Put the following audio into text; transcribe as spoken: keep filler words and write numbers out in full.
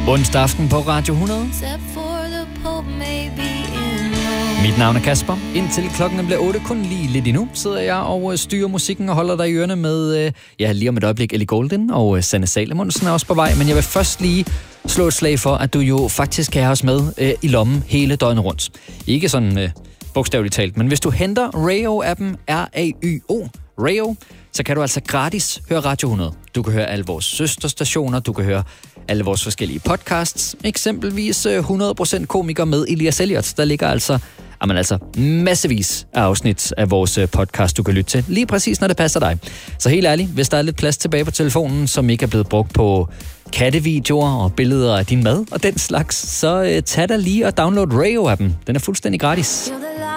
Onsdag aften på Radio hundrede. Mit navn er Kasper. Indtil klokken bliver otte, kun lige lidt endnu, sidder jeg og styrer musikken og holder dig i ørerne med, ja, lige om et øjeblik, Ellie Goulding og Sanne Salomonsen er også på vej. Men jeg vil først lige slå et slag for, at du jo faktisk kan have os med øh, i lommen hele døgnet rundt. Ikke sådan øh, bogstaveligt talt, men hvis du henter Rayo-appen, R A Y O, Rayo, så kan du altså gratis høre Radio hundrede. Du kan høre alle vores søsterstationer, du kan høre alle vores forskellige podcasts, eksempelvis hundrede procent komiker med Elias Elliot. Der ligger altså, jamen altså massevis af afsnit af vores podcast, du kan lytte til, lige præcis når det passer dig. Så helt ærligt, hvis der er lidt plads tilbage på telefonen, som ikke er blevet brugt på kattevideoer og billeder af din mad og den slags, så tag dig lige og download Rayo-appen. Den er fuldstændig gratis.